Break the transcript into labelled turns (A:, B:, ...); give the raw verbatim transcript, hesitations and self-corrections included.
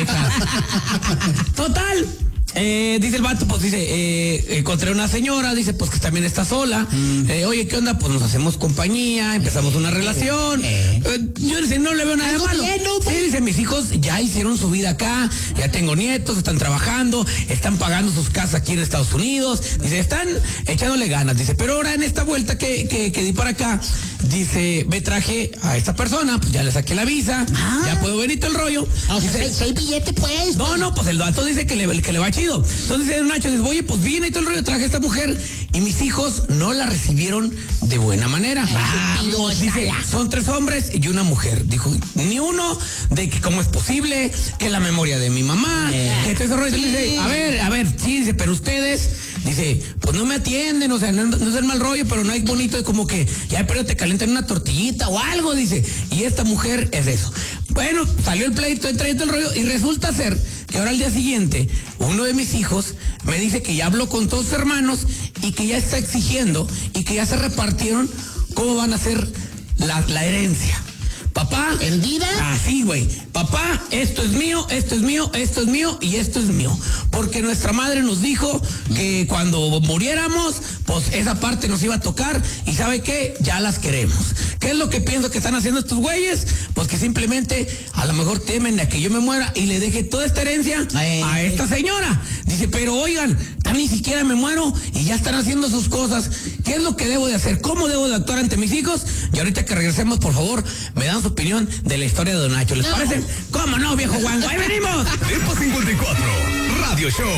A: viejas. Total. Eh, dice el vato, pues dice, eh, encontré una señora, dice, pues que también está sola. Mm. Eh, oye, ¿qué onda? Pues nos hacemos compañía, empezamos una relación. Eh. Eh, yo dice, no le veo nada de malo. Bien, no, sí, dice, mis hijos ya hicieron su vida acá, ya tengo nietos, están trabajando, están pagando sus casas aquí en Estados Unidos. Dice, están echándole ganas. Dice, pero ahora en esta vuelta que, que, que di para acá, dice, me traje a esta persona, pues ya le saqué la visa, ah. ya puedo venir todo el rollo.
B: O sea,
A: dice,
B: seis billetes, pues.
A: No, no, pues el vato dice que le, que le va chido. Entonces dice Nacho, dice, oye, pues viene y todo el rollo, traje a esta mujer y mis hijos no la recibieron de buena manera. Vamos, dice, son tres hombres y una mujer. Dijo, ni uno de que cómo es posible, que la memoria de mi mamá, que todo ese rollo. Sí. Dice, a ver, a ver, sí, dice, pero ustedes, dice, pues no me atienden, o sea, no, no es el mal rollo, pero no hay bonito, como que, ya, pero te calientan una tortillita o algo, dice, y esta mujer es eso. Bueno, salió el pleito, entra y todo el rollo, y resulta ser que ahora al día siguiente, uno de mis hijos me dice que ya habló con todos sus hermanos y que ya está exigiendo y que ya se repartieron cómo van a ser la, la herencia. Papá.
B: ¿Vendida?
A: Así, güey. Papá, esto es mío, esto es mío, esto es mío y esto es mío. Porque nuestra madre nos dijo que cuando muriéramos, pues esa parte nos iba a tocar y ¿sabe qué? Ya las queremos. ¿Qué es lo que pienso que están haciendo estos güeyes? Pues que simplemente a lo mejor temen a que yo me muera y le deje toda esta herencia ay, a esta señora. Dice, pero oigan, tan ni siquiera me muero y ya están haciendo sus cosas. ¿Qué es lo que debo de hacer? ¿Cómo debo de actuar ante mis hijos? Y ahorita que regresemos, por favor, me dan su opinión de la historia de Don Nacho. ¿Les no. parece? ¿Cómo no, viejo guango? ¡Ahí venimos!
C: Tiempo cincuenta y cuatro, Radio Show.